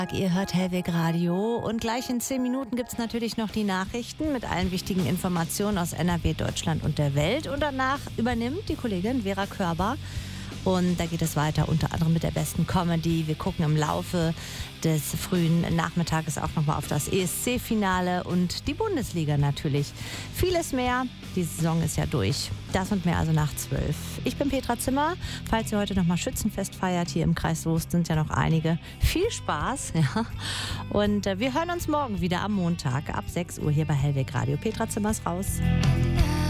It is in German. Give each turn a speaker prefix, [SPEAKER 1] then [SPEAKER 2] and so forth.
[SPEAKER 1] Ihr hört Hellweg Radio und gleich in 10 Minuten gibt es natürlich noch die Nachrichten mit allen wichtigen Informationen aus NRW, Deutschland und der Welt. Und danach übernimmt die Kollegin Vera Körber. Und da geht es weiter, unter anderem mit der besten Comedy. Wir gucken im Laufe des frühen Nachmittages auch nochmal auf das ESC-Finale und die Bundesliga natürlich. Vieles mehr. Die Saison ist ja durch. Das und mehr also nach 12. Ich bin Petra Zimmer. Falls ihr heute nochmal Schützenfest feiert, hier im Kreis Soest sind ja noch einige. Viel Spaß. Ja. Und wir hören uns morgen wieder am Montag ab 6 Uhr hier bei Hellweg Radio. Petra Zimmer ist raus.